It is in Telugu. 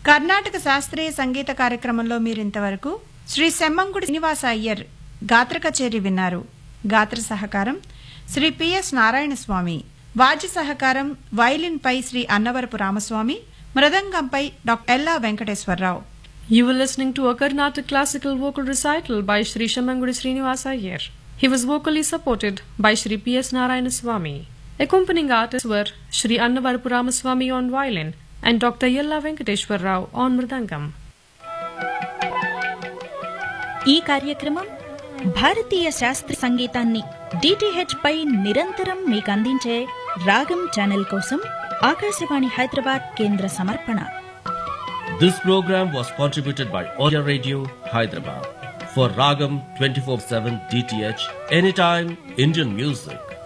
కర్ణాటక శాస్త్రీయ సంగీత కార్యక్రమంలో మీరింతవరకు శ్రీ సెమ్మంగుడి శ్రీనివాస అయ్యర్ గాత్ర కచేరీ విన్నారు. గాత్ర సహకారం శ్రీ పిఎస్ నారాయణస్వామి. వాద్య సహకారం violin pi Shri Annavarapu Ramaswamy, మృదంగంపై doctor Ella Venkateswararao. You were listening to a Carnatic classical vocal recital by Sri Semmangudi Srinivasa Iyer. He was vocally supported by Sri P.S. Narayanaswamy. Accompanying artists were Sri Annavarapu Ramaswamy on violin and Dr. Yella Venkateshwar Rao on mridangam. ఈ కార్యక్రమం భారతీయ శాస్త్రీయ సంగీతాన్ని DTH పై నిరంతరం మీకు అందించే రాగం ఛానల్ కోసం ఆకాశవాణి హైదరాబాద్ కేంద్ర సమర్పణ. This program was contributed by All India Radio, Hyderabad. For Ragam 24/7 DTH, anytime Indian music.